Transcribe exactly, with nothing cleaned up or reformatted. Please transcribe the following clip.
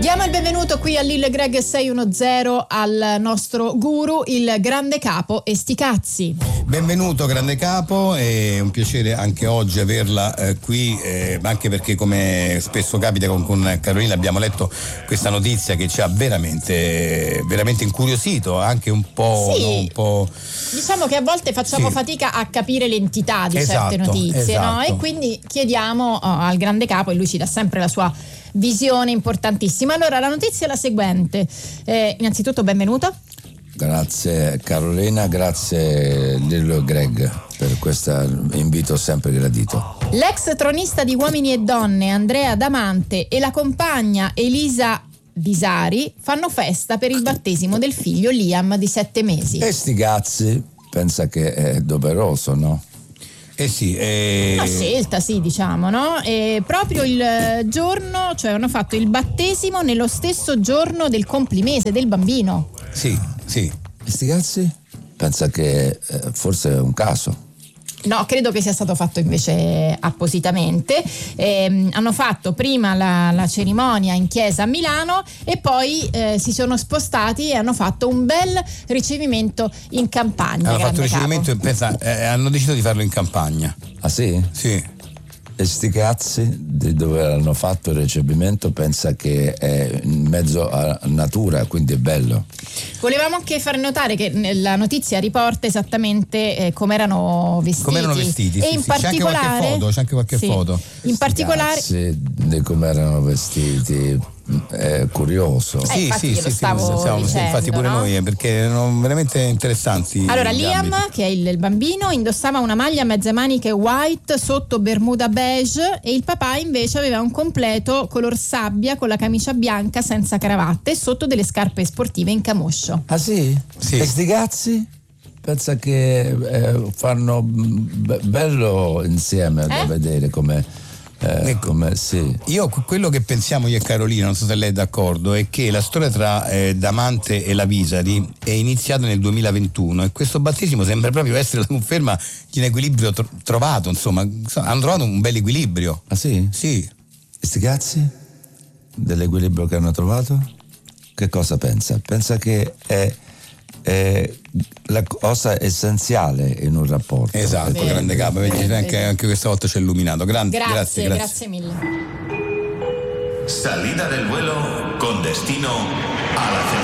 Diamo il benvenuto qui a Lil Greg sei uno zero al nostro guru, il grande capo e sti cazzi. Benvenuto grande capo, è un piacere anche oggi averla eh, qui, eh, anche perché come spesso capita con, con Carolina abbiamo letto questa notizia che ci ha veramente veramente incuriosito, anche un po', sì, no, un po'... Diciamo che a volte facciamo sì. fatica a capire l'entità di esatto, certe notizie, esatto. no? E quindi chiediamo oh, al grande capo, e lui ci dà sempre la sua visione importantissima. Allora, la notizia è la seguente. Eh, innanzitutto benvenuto. Grazie Carolina, grazie Lillo Greg per questo invito sempre gradito. L'ex tronista di Uomini e Donne Andrea Damante e la compagna Elisa Visari fanno festa per il battesimo del figlio Liam di sette mesi. E sti cazzi, pensa che è doveroso, no? Eh sì, eh... una scelta, sì, diciamo, no? E proprio il giorno, cioè hanno fatto il battesimo nello stesso giorno del complimese del bambino. Sì, sì. E sti cazzi? Pensa che eh, forse è un caso. No, credo che sia stato fatto invece appositamente. Eh, hanno fatto prima la, la cerimonia in chiesa a Milano e poi eh, si sono spostati e hanno fatto un bel ricevimento in campagna. Hanno fatto il capo. ricevimento e pensa, eh, hanno deciso di farlo in campagna. Ah sì? Sì. E sti cazzi di dove hanno fatto il ricevimento, pensa che è in mezzo a natura, quindi è bello. Volevamo anche far notare che la notizia riporta esattamente eh, come erano vestiti. Come erano vestiti, e sì, in sì. C'è anche qualche foto, c'è anche qualche sì, foto. In Sti particolare cazzi di come erano vestiti, è curioso. Eh, Sì, infatti sì, glielo sì, stavo sì, sì, dicendo, infatti pure no? noi, perché erano veramente interessanti. Allora, gli Liam, abiti. che è il, il bambino, indossava una maglia a mezze maniche white sotto bermuda beige e il papà invece aveva un completo color sabbia con la camicia bianca senza cravatte e sotto delle scarpe sportive in camoscio. Ah sì? Sì. E sti cazzi? Pensa che eh, fanno be- bello insieme Eh? da vedere come... Eh, Ecco. come sì. Io quello che pensiamo io e Carolina, non so se lei è d'accordo, è che la storia tra eh, Damante e la Visari è iniziata nel duemilaventuno e questo battesimo sembra proprio essere la conferma di un equilibrio tro- trovato, insomma, hanno trovato un bel equilibrio. Ah sì? Sì. E sti cazzi? Dell'equilibrio che hanno trovato? Che cosa pensa? Pensa che è, è la cosa essenziale in un rapporto. Esatto, Bene, grande capo, vedi, bene, anche, bene. anche questa volta ci ha illuminato. Grande, Grazie, grazie, grazie, grazie. mille. Salida del vuelo con destino a la